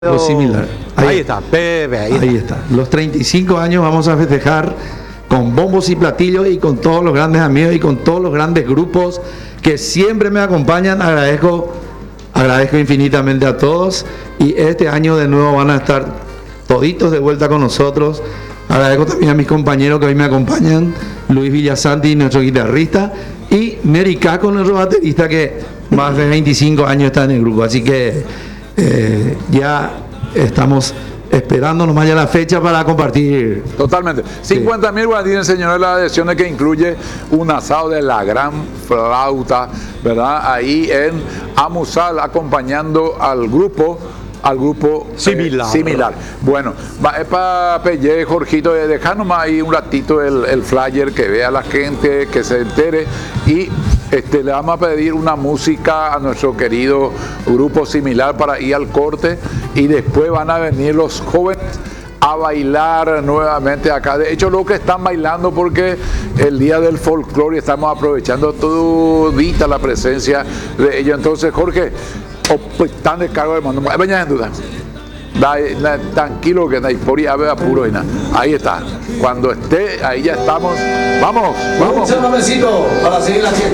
Lo similar. Ahí está, bebé, Ahí está. Los 35 años vamos a festejar con bombos y platillos y con todos los grandes amigos y con todos los grandes grupos que siempre me acompañan. Agradezco infinitamente a todos y este año de nuevo van a estar toditos de vuelta con nosotros. Agradezco también a mis compañeros que hoy me acompañan, Luis Villasanti, nuestro guitarrista, y Neri Caco, nuestro baterista, que más de 25 años está en el grupo. Así que ya estamos esperando nomás ya la fecha para compartir. Totalmente. 50.000 guaraníes, señores, las adhesiones que incluye un asado de la gran flauta, ¿verdad? Ahí en Amusal, acompañando al grupo similar. Bueno, es para Pelle, Jorgito, dejar nomás ahí un ratito el flyer, que vea la gente, que se entere, y le vamos a pedir una música a nuestro querido grupo similar para ir al corte, y después van a venir los jóvenes a bailar nuevamente acá. De hecho, lo que están bailando, porque el día del folclore estamos aprovechando todita la presencia de ellos. Entonces, Jorge, están de cargo del mando. Venga en duda. Tranquilo, que no hay por ahí apuro y nada. Ahí está. Cuando esté, ahí ya estamos. Vamos. Un besito para seguir la fiesta.